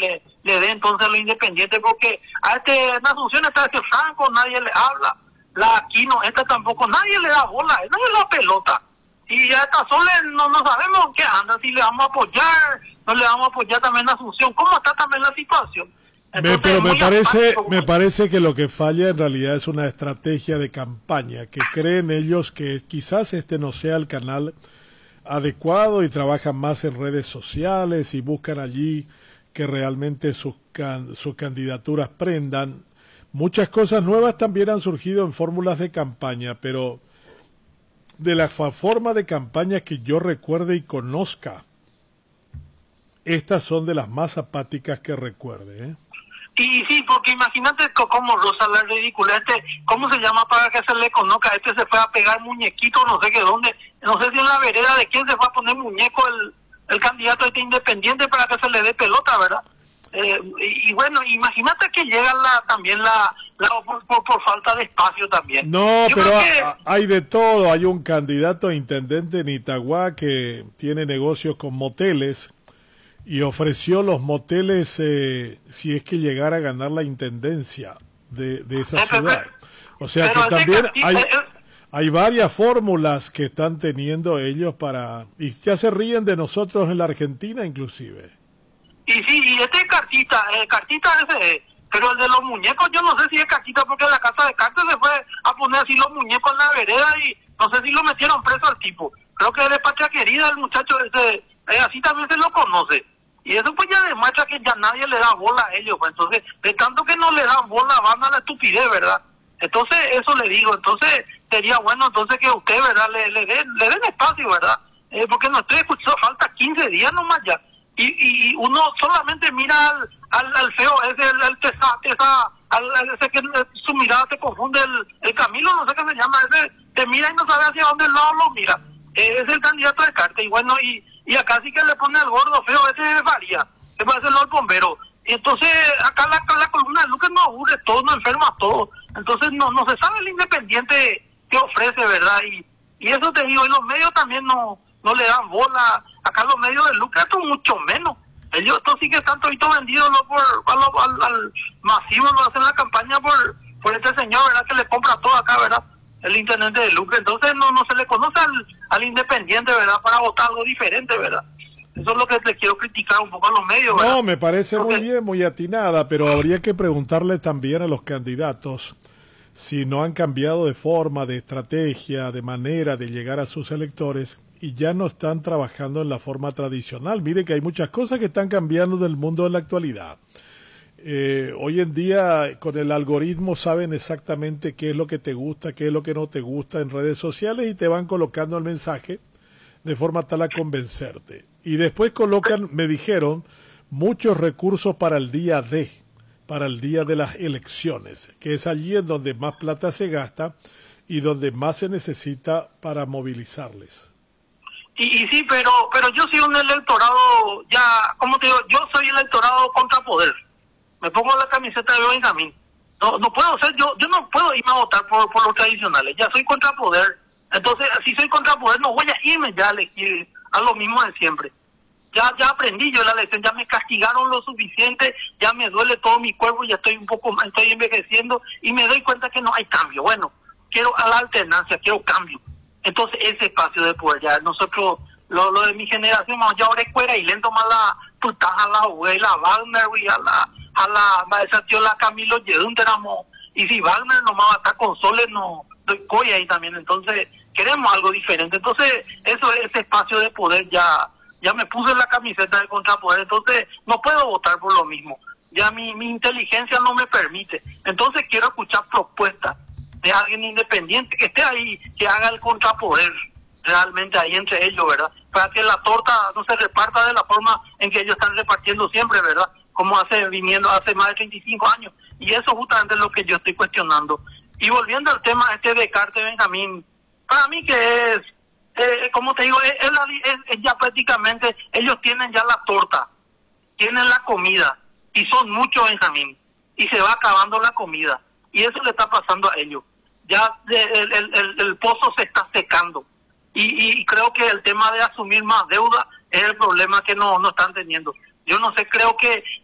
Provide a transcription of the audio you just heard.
le dé entonces a los independientes, porque a Asunción está ese Franco, nadie le habla, la Aquino, esta tampoco, nadie le da bola, nadie le da pelota. Y a esta Sole no sabemos qué anda, si le vamos a apoyar, no le vamos a apoyar también a Asunción, ¿cómo está también la situación? Entonces, pero me parece que lo que falla en realidad es una estrategia de campaña, que creen ellos que quizás este no sea el canal adecuado y trabajan más en redes sociales y buscan allí que realmente sus candidaturas prendan. Muchas cosas nuevas también han surgido en fórmulas de campaña, pero de la forma de campaña que yo recuerde y conozca, estas son de las más apáticas que recuerde, ¿eh? Y sí, porque imagínate cómo Rosa la ridícula, ¿cómo se llama para que se le conozca? Se fue a pegar muñequito, no sé qué dónde, no sé si en la vereda de quién se fue a poner muñeco el candidato independiente para que se le dé pelota, ¿verdad? Y bueno, imagínate que llega también por falta de espacio también. No, yo pero que... hay de todo. Hay un candidato a intendente en Itagua que tiene negocios con moteles y ofreció los moteles si es que llegara a ganar la intendencia de esa ciudad. O sea que también hay varias fórmulas que están teniendo ellos y ya se ríen de nosotros en la Argentina inclusive. Y sí, y cartita ese, pero el de los muñecos yo no sé si es cartita, porque la casa de cartas se fue a poner así los muñecos en la vereda y no sé si lo metieron preso al tipo. Creo que es de Patria Querida el muchacho ese, así también se lo conoce. Y eso pues ya demuestra que ya nadie le da bola a ellos, pues. Entonces, de tanto que no le dan bola, van a la estupidez, ¿verdad? Entonces, eso le digo, entonces, sería bueno entonces que usted, ¿verdad? Le den espacio, ¿verdad? Porque no estoy escuchando, falta 15 días nomás ya. Y uno solamente mira al feo, ese que su mirada te confunde, el Camilo, no sé qué se llama, ese te mira y no sabe hacia dónde lado lo mira. Es el candidato de carta, y bueno, y acá sí que le pone el gordo feo, ese varía, que parece el bombero. Y entonces acá la columna de Lucas no aburre todo, no enferma todo. Entonces no se sabe el independiente que ofrece, ¿verdad? Y eso te digo, y los medios también no le dan bola. Acá los medios de Lucas son mucho menos. Ellos estos sí que están toditos vendidos, ¿no? al masivo, lo hacen la campaña por este señor, ¿verdad? Que le compra todo acá, ¿verdad? El intendente de Lucas. Entonces no se le conoce al independiente, ¿verdad? Para votar algo diferente, ¿verdad? Eso es lo que le quiero criticar un poco a los medios, ¿verdad? No, me parece muy bien, muy atinada, pero habría que preguntarle también a los candidatos si no han cambiado de forma, de estrategia, de manera de llegar a sus electores y ya no están trabajando en la forma tradicional. Mire que hay muchas cosas que están cambiando del mundo de la actualidad. Hoy en día con el algoritmo saben exactamente qué es lo que te gusta, qué es lo que no te gusta en redes sociales y te van colocando el mensaje de forma tal a convencerte. Y después colocan, me dijeron, muchos recursos para el día de las elecciones, que es allí en donde más plata se gasta y donde más se necesita para movilizarles. Y sí, pero yo soy un electorado, ya, como te digo, yo soy electorado contra poder. Me pongo la camiseta de Benjamín. No puedo ser, yo no puedo irme a votar por los tradicionales, ya soy contra poder. Entonces, si soy contra poder, no voy a irme ya a elegir a lo mismo de siempre. Ya aprendí yo la lección, ya me castigaron lo suficiente, ya me duele todo mi cuerpo, ya estoy envejeciendo y me doy cuenta que no hay cambio. Bueno, quiero a la alternancia, quiero cambio. Entonces, ese espacio de poder, ya nosotros, lo de mi generación, ya ahora es cuera y lento más la putaja, la abuela, Wagner, y a la esa tío, la Camilo Yedun, tenemos, y si Wagner nomás va a estar con Soles, no doy coy ahí también. Entonces, queremos algo diferente. Entonces, ese espacio de poder ya me puse la camiseta de contrapoder, entonces no puedo votar por lo mismo. Ya mi inteligencia no me permite. Entonces quiero escuchar propuestas de alguien independiente que esté ahí, que haga el contrapoder realmente ahí entre ellos, ¿verdad? Para que la torta no se reparta de la forma en que ellos están repartiendo siempre, ¿verdad? Como viniendo hace más de 35 años. Y eso justamente es lo que yo estoy cuestionando. Y volviendo al tema de Carte Benjamín, para mí que es, como te digo, es ya prácticamente, ellos tienen ya la torta, tienen la comida, y son muchos, Benjamín, y se va acabando la comida, y eso le está pasando a ellos. Ya el pozo se está secando, y creo que el tema de asumir más deuda es el problema que no están teniendo. Yo no sé, creo que